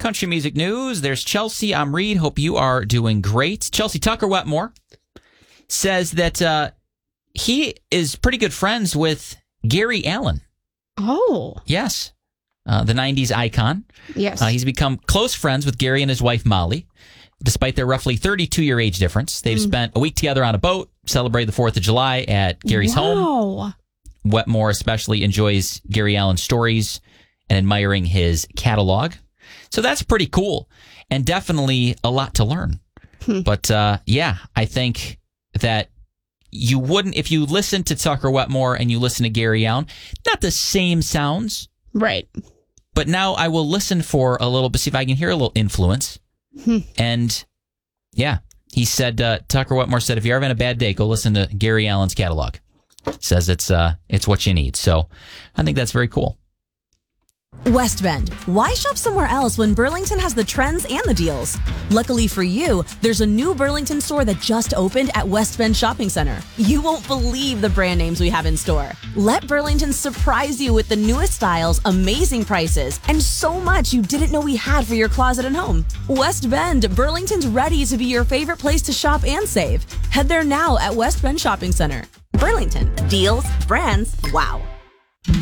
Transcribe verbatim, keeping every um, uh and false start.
Country music news. There's Chelsea. I'm Reed. Hope you are doing great. Chelsea Tucker Wetmore says that uh, he is pretty good friends with Gary Allan. Oh. Yes. Uh, the nineties icon. Yes. Uh, he's become close friends with Gary and his wife, Molly. Despite their roughly thirty-two-year age difference, they've mm. spent a week together on a boat, celebrated the fourth of July at Gary's wow. home. Wetmore especially enjoys Gary Allan's stories and admiring his catalog. So that's pretty cool and definitely a lot to learn. Hmm. But uh, yeah, I think that you wouldn't, if you listen to Tucker Wetmore and you listen to Gary Allan, not the same sounds. Right. But now I will listen for a little bit, see if I can hear a little influence. Hmm. And yeah, he said, uh, Tucker Wetmore said, if you're having a bad day, go listen to Gary Allan's catalog. Says it's uh, it's what you need. So I think that's very cool. West Bend. Why shop somewhere else when Burlington has the trends and the deals? Luckily for you, there's a new Burlington store that just opened at West Bend Shopping Center. You won't believe the brand names we have in store. Let Burlington surprise you with the newest styles, amazing prices, and so much you didn't know we had for your closet and home. West Bend, Burlington's ready to be your favorite place to shop and save. Head there now at West Bend Shopping Center. Burlington. Deals, brands, wow.